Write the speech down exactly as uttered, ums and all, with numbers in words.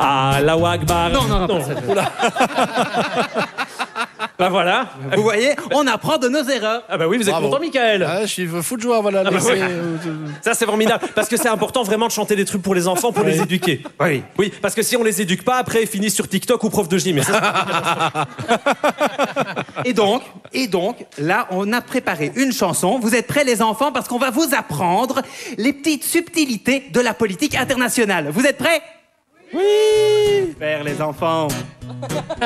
Allahu Akbar. Non, non, non. non. Bah voilà. Vous voyez, on apprend de nos erreurs. Ah bah oui, vous êtes Bravo. content, Michael. Ah, je suis fou de joie, voilà. bah laissez- oui. euh, Ça, c'est formidable. Parce que c'est important vraiment de chanter des trucs pour les enfants, pour les éduquer. Oui. Oui, parce que si on les éduque pas, après, ils finissent sur TikTok ou prof de gym. Et ça, Et donc, et donc, là, on a préparé une chanson. Vous êtes prêts, les enfants? Parce qu'on va vous apprendre les petites subtilités de la politique internationale. Vous êtes prêts? Oui. Super, les enfants.